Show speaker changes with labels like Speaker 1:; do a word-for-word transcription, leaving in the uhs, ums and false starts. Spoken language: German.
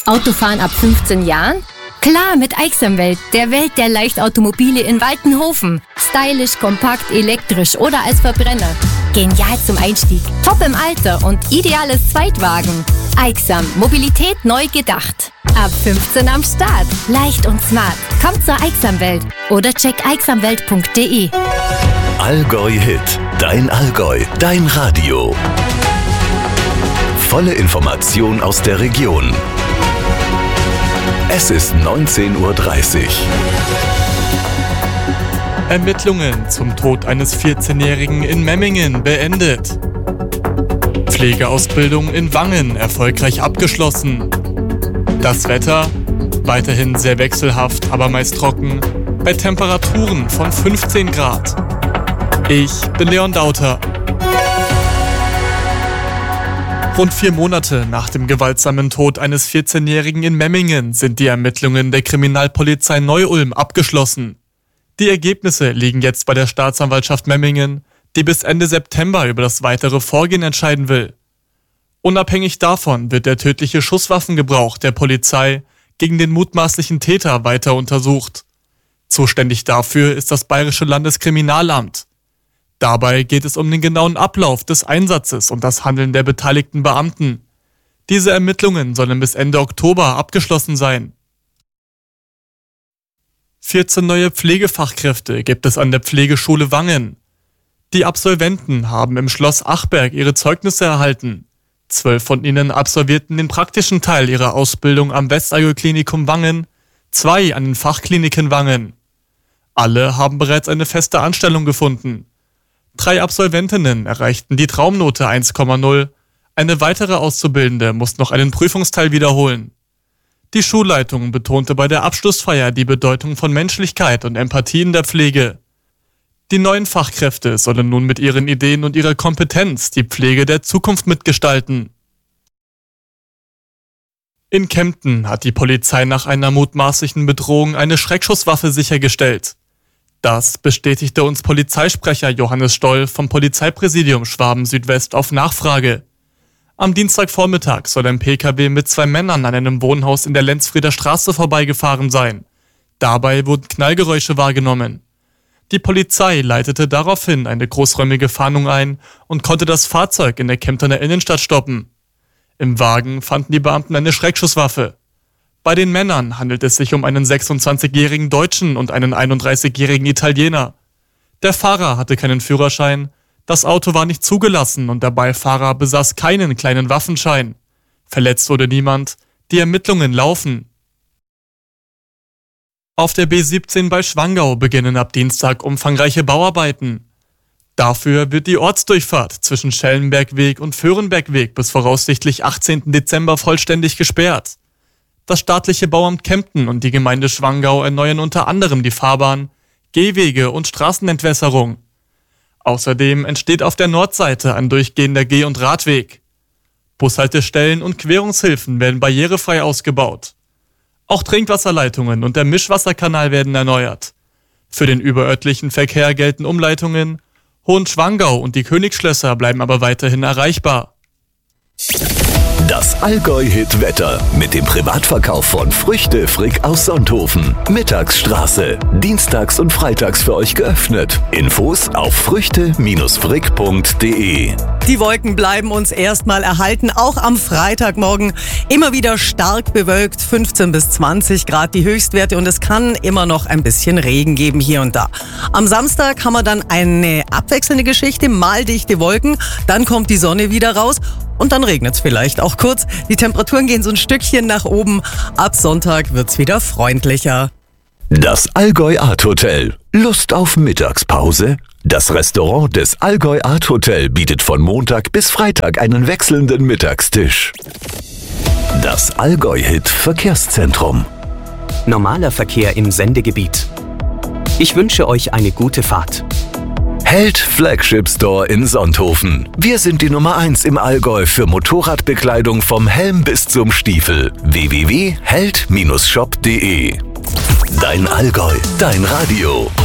Speaker 1: Autofahren ab fünfzehn Jahren? Klar, mit Aixamwelt, der Welt der Leichtautomobile in Waltenhofen. Stylisch, kompakt, elektrisch oder als Verbrenner. Genial zum Einstieg, top im Alter und ideales Zweitwagen. Aixam, Mobilität neu gedacht. Ab fünfzehn am Start. Leicht und smart. Kommt zur Aixamwelt oder check aixamwelt punkt de.
Speaker 2: Allgäu Hit. Dein Allgäu. Dein Radio. Volle Information aus der Region. Es ist neunzehn Uhr dreißig.
Speaker 3: Ermittlungen zum Tod eines vierzehnjährigen in Memmingen beendet. Pflegeausbildung in Wangen erfolgreich abgeschlossen. Das Wetter? Weiterhin sehr wechselhaft, aber meist trocken, bei Temperaturen von fünfzehn Grad. Ich bin Leon Dauter. Rund vier Monate nach dem gewaltsamen Tod eines vierzehnjährigen in Memmingen sind die Ermittlungen der Kriminalpolizei Neu-Ulm abgeschlossen. Die Ergebnisse liegen jetzt bei der Staatsanwaltschaft Memmingen, die bis Ende September über das weitere Vorgehen entscheiden will. Unabhängig davon wird der tödliche Schusswaffengebrauch der Polizei gegen den mutmaßlichen Täter weiter untersucht. Zuständig dafür ist das Bayerische Landeskriminalamt. Dabei geht es um den genauen Ablauf des Einsatzes und das Handeln der beteiligten Beamten. Diese Ermittlungen sollen bis Ende Oktober abgeschlossen sein. vierzehn neue Pflegefachkräfte gibt es an der Pflegeschule Wangen. Die Absolventen haben im Schloss Achberg ihre Zeugnisse erhalten. Zwölf von ihnen absolvierten den praktischen Teil ihrer Ausbildung am Westallgäu-Klinikum Wangen, zwei an den Fachkliniken Wangen. Alle haben bereits eine feste Anstellung gefunden. Drei Absolventinnen erreichten die Traumnote eins Komma null. Eine weitere Auszubildende muss noch einen Prüfungsteil wiederholen. Die Schulleitung betonte bei der Abschlussfeier die Bedeutung von Menschlichkeit und Empathie in der Pflege. Die neuen Fachkräfte sollen nun mit ihren Ideen und ihrer Kompetenz die Pflege der Zukunft mitgestalten. In Kempten hat die Polizei nach einer mutmaßlichen Bedrohung eine Schreckschusswaffe sichergestellt. Das bestätigte uns Polizeisprecher Johannes Stoll vom Polizeipräsidium Schwaben-Südwest auf Nachfrage. Am Dienstagvormittag soll ein P K W mit zwei Männern an einem Wohnhaus in der Lenzfrieder Straße vorbeigefahren sein. Dabei wurden Knallgeräusche wahrgenommen. Die Polizei leitete daraufhin eine großräumige Fahndung ein und konnte das Fahrzeug in der Kemptener Innenstadt stoppen. Im Wagen fanden die Beamten eine Schreckschusswaffe. Bei den Männern handelt es sich um einen sechsundzwanzigjährigen Deutschen und einen einunddreißigjährigen Italiener. Der Fahrer hatte keinen Führerschein, das Auto war nicht zugelassen und der Beifahrer besaß keinen kleinen Waffenschein. Verletzt wurde niemand, die Ermittlungen laufen. Auf der B siebzehn bei Schwangau beginnen ab Dienstag umfangreiche Bauarbeiten. Dafür wird die Ortsdurchfahrt zwischen Schellenbergweg und Föhrenbergweg bis voraussichtlich achtzehnten Dezember vollständig gesperrt. Das staatliche Bauamt Kempten und die Gemeinde Schwangau erneuern unter anderem die Fahrbahn, Gehwege und Straßenentwässerung. Außerdem entsteht auf der Nordseite ein durchgehender Geh- und Radweg. Bushaltestellen und Querungshilfen werden barrierefrei ausgebaut. Auch Trinkwasserleitungen und der Mischwasserkanal werden erneuert. Für den überörtlichen Verkehr gelten Umleitungen. Hohenschwangau und die Königsschlösser bleiben aber weiterhin erreichbar.
Speaker 2: Das Allgäu-Hit-Wetter mit dem Privatverkauf von Früchte Frick aus Sonthofen. Mittagsstraße. Dienstags und freitags für euch geöffnet. Infos auf früchte Bindestrich frick punkt de.
Speaker 4: Die Wolken bleiben uns erstmal erhalten, auch am Freitagmorgen. Immer wieder stark bewölkt, fünfzehn bis zwanzig Grad die Höchstwerte und es kann immer noch ein bisschen Regen geben hier und da. Am Samstag haben wir dann eine abwechselnde Geschichte, mal dichte Wolken, dann kommt die Sonne wieder raus. Und dann regnet es vielleicht auch kurz. Die Temperaturen gehen so ein Stückchen nach oben. Ab Sonntag wird's wieder freundlicher.
Speaker 2: Das Allgäu Art Hotel. Lust auf Mittagspause? Das Restaurant des Allgäu Art Hotel bietet von Montag bis Freitag einen wechselnden Mittagstisch. Das Allgäu Hit Verkehrszentrum.
Speaker 5: Normaler Verkehr im Sendegebiet. Ich wünsche euch eine gute Fahrt.
Speaker 2: Held Flagship Store in Sonthofen. Wir sind die Nummer eins im Allgäu für Motorradbekleidung vom Helm bis zum Stiefel. w w w punkt held Bindestrich shop punkt de. Dein Allgäu, dein Radio.